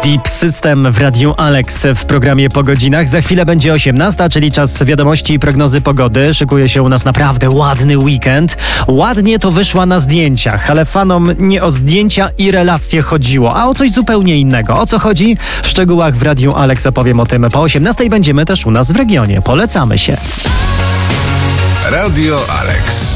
Deep System w Radiu Alex w programie Po godzinach. Za chwilę będzie 18, czyli czas wiadomości i prognozy pogody. Szykuje się u nas naprawdę ładny weekend. Ładnie to wyszła na zdjęciach, ale fanom nie o zdjęcia i relacje chodziło, a o coś zupełnie innego. O co chodzi? W szczegółach w Radiu Alex opowiem o tym po 18. Będziemy też u nas w regionie. Polecamy się. Radio Alex.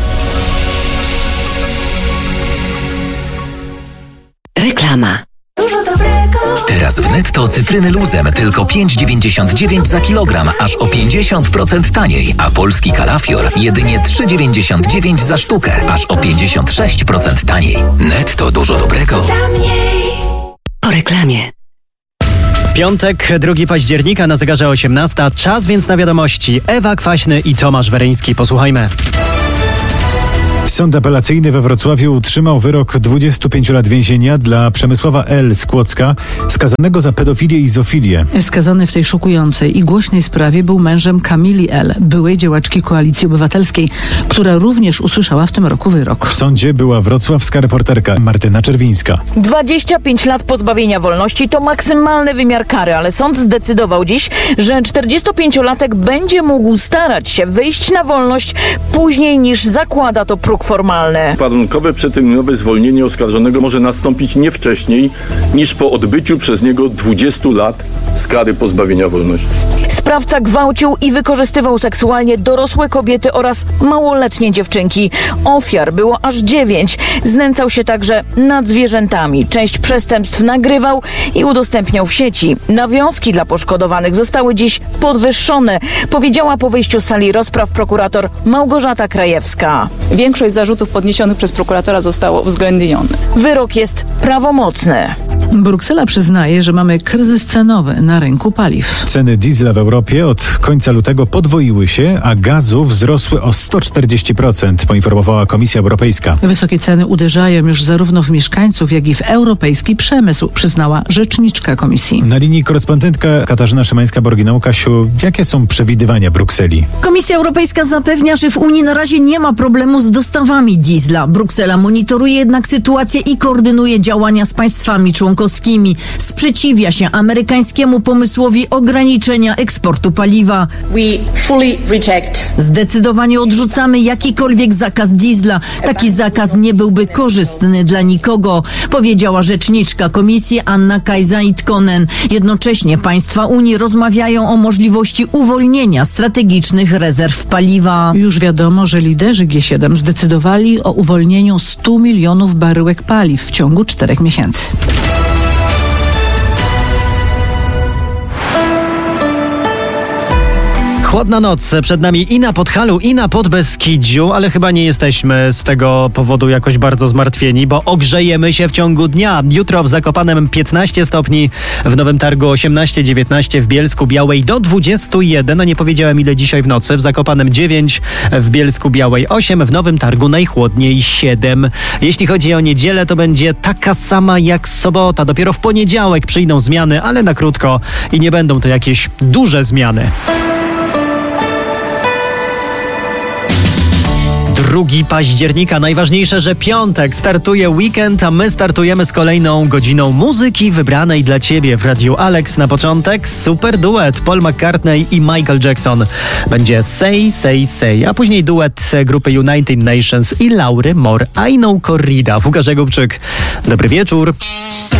Reklama. Dużo dobrego. Teraz w Netto cytryny luzem tylko 5,99 za kilogram, aż o 50% taniej, a polski kalafior jedynie 3,99 za sztukę, aż o 56% taniej. Netto dużo dobrego. Za mniej. Po reklamie. Piątek, 2 października, na zegarze 18. Czas więc na wiadomości. Ewa Kwaśny i Tomasz Weryński. Posłuchajmy. Sąd apelacyjny we Wrocławiu utrzymał wyrok 25 lat więzienia dla Przemysława L. z Kłodzka, skazanego za pedofilię i zoofilię. Skazany w tej szokującej i głośnej sprawie był mężem Kamili L., byłej działaczki Koalicji Obywatelskiej, która również usłyszała w tym roku wyrok. W sądzie była wrocławska reporterka Martyna Czerwińska. 25 lat pozbawienia wolności to maksymalny wymiar kary, ale sąd zdecydował dziś, że 45-latek będzie mógł starać się wyjść na wolność później niż zakłada to próg formalny. Warunkowe przedterminowe zwolnienie oskarżonego może nastąpić nie wcześniej niż po odbyciu przez niego 20 lat z kary pozbawienia wolności. Sprawca gwałcił i wykorzystywał seksualnie dorosłe kobiety oraz małoletnie dziewczynki. Ofiar było aż 9. Znęcał się także nad zwierzętami. Część przestępstw nagrywał i udostępniał w sieci. Nawiązki dla poszkodowanych zostały dziś podwyższone, powiedziała po wyjściu z sali rozpraw prokurator Małgorzata Krajewska. Większość zarzutów podniesionych przez prokuratora zostało uwzględnione. Wyrok jest prawomocny. Bruksela przyznaje, że mamy kryzys cenowy na rynku paliw. Ceny diesla w Europie od końca lutego podwoiły się, a gazu wzrosły o 140%, poinformowała Komisja Europejska. Wysokie ceny uderzają już zarówno w mieszkańców, jak i w europejski przemysł, przyznała rzeczniczka Komisji. Na linii korespondentka Katarzyna Szymańska-Borginał. Kasiu, jakie są przewidywania Brukseli? Komisja Europejska zapewnia, że w Unii na razie nie ma problemu z dostawami diesla. Bruksela monitoruje jednak sytuację i koordynuje działania z państwami członkowskimi. Sprzeciwia się amerykańskiemu pomysłowi ograniczenia eksportu paliwa. Zdecydowanie odrzucamy jakikolwiek zakaz diesla. Taki zakaz nie byłby korzystny dla nikogo, powiedziała rzeczniczka Komisji Anna Kaisa-Itkonen. Jednocześnie państwa Unii rozmawiają o możliwości uwolnienia strategicznych rezerw paliwa. Już wiadomo, że liderzy G7 zdecydowali o uwolnieniu 100 milionów baryłek paliw w ciągu 4 miesięcy. Chłodna noc przed nami i na Podhalu, i na Podbeskidziu, ale chyba nie jesteśmy z tego powodu jakoś bardzo zmartwieni, bo ogrzejemy się w ciągu dnia. Jutro w Zakopanem 15 stopni, w Nowym Targu 18-19, w Bielsku Białej do 21, no nie powiedziałem ile dzisiaj w nocy, w Zakopanem 9, w Bielsku Białej 8, w Nowym Targu najchłodniej 7. Jeśli chodzi o niedzielę, to będzie taka sama jak sobota, dopiero w poniedziałek przyjdą zmiany, ale na krótko i nie będą to jakieś duże zmiany. 2 października. Najważniejsze, że piątek, startuje weekend, a my startujemy z kolejną godziną muzyki wybranej dla Ciebie w Radiu Alex. Na początek super duet Paul McCartney i Michael Jackson. Będzie Say, Say, Say, a później duet grupy United Nations i Laury Moore, I Know Corrida. Łukasz Jakubczyk. Dobry wieczór.